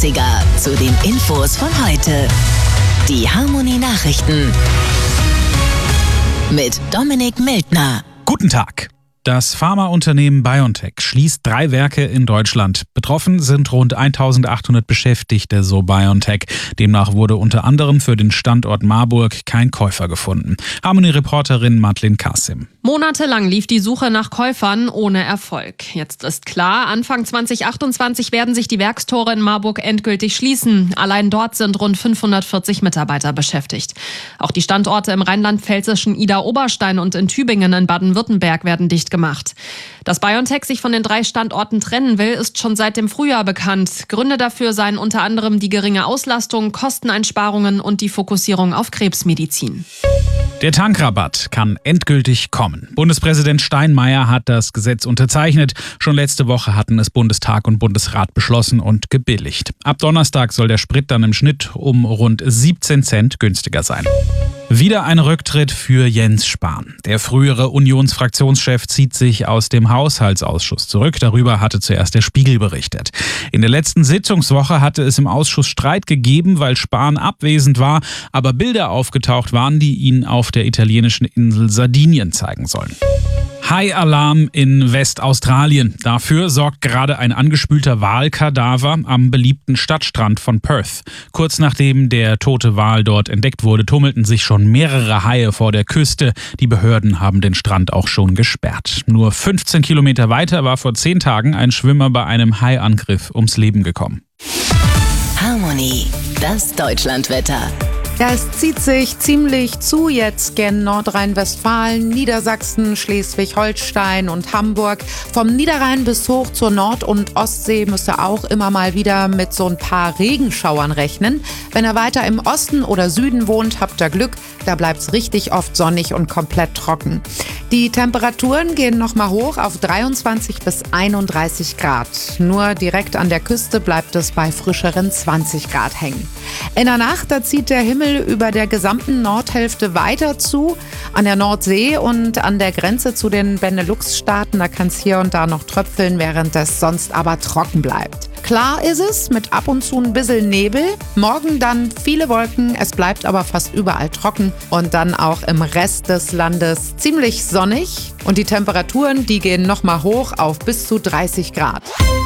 Klassiker zu den Infos von heute. Die Harmony Nachrichten mit Dominik Mildner. Guten Tag. Das Pharmaunternehmen BioNTech schließt 3 Werke in Deutschland. Betroffen sind rund 1800 Beschäftigte, so BioNTech. Demnach wurde unter anderem für den Standort Marburg kein Käufer gefunden. Harmony-Reporterin Madeleine Kassim. Monatelang lief die Suche nach Käufern ohne Erfolg. Jetzt ist klar, Anfang 2028 werden sich die Werkstore in Marburg endgültig schließen. Allein dort sind rund 540 Mitarbeiter beschäftigt. Auch die Standorte im rheinland-pfälzischen Idar-Oberstein und in Tübingen in Baden-Württemberg werden dicht gemacht. Dass BioNTech sich von den 3 Standorten trennen will, ist schon seit dem Frühjahr bekannt. Gründe dafür seien unter anderem die geringe Auslastung, Kosteneinsparungen und die Fokussierung auf Krebsmedizin. Der Tankrabatt kann endgültig kommen. Bundespräsident Steinmeier hat das Gesetz unterzeichnet. Schon letzte Woche hatten es Bundestag und Bundesrat beschlossen und gebilligt. Ab Donnerstag soll der Sprit dann im Schnitt um rund 17 Cent günstiger sein. Wieder ein Rücktritt für Jens Spahn. Der frühere Unionsfraktionschef zieht sich aus dem Haushaltsausschuss zurück. Darüber hatte zuerst der Spiegel berichtet. In der letzten Sitzungswoche hatte es im Ausschuss Streit gegeben, weil Spahn abwesend war, aber Bilder aufgetaucht waren, die ihn auf der italienischen Insel Sardinien zeigen sollen. Hai-Alarm in Westaustralien. Dafür sorgt gerade ein angespülter Walkadaver am beliebten Stadtstrand von Perth. Kurz nachdem der tote Wal dort entdeckt wurde, tummelten sich schon mehrere Haie vor der Küste. Die Behörden haben den Strand auch schon gesperrt. Nur 15 Kilometer weiter war vor 10 Tagen ein Schwimmer bei einem Haiangriff ums Leben gekommen. Harmony, das Deutschlandwetter. Ja, es zieht sich ziemlich zu jetzt gen Nordrhein-Westfalen, Niedersachsen, Schleswig-Holstein und Hamburg. Vom Niederrhein bis hoch zur Nord- und Ostsee müsst ihr auch immer mal wieder mit so ein paar Regenschauern rechnen. Wenn ihr weiter im Osten oder Süden wohnt, habt ihr Glück. Da bleibt's richtig oft sonnig und komplett trocken. Die Temperaturen gehen nochmal hoch auf 23 bis 31 Grad. Nur direkt an der Küste bleibt es bei frischeren 20 Grad hängen. In der Nacht, da zieht der Himmel über der gesamten Nordhälfte weiter zu. An der Nordsee und an der Grenze zu den Benelux-Staaten, da kann es hier und da noch tröpfeln, während es sonst aber trocken bleibt. Klar ist es, mit ab und zu ein bisschen Nebel. Morgen dann viele Wolken, es bleibt aber fast überall trocken und dann auch im Rest des Landes ziemlich sonnig. Und die Temperaturen, die gehen nochmal hoch auf bis zu 30 Grad.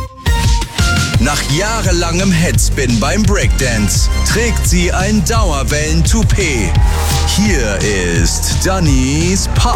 Nach jahrelangem Headspin beim Breakdance trägt sie ein Dauerwellen-Toupet. Hier ist Dannys Pop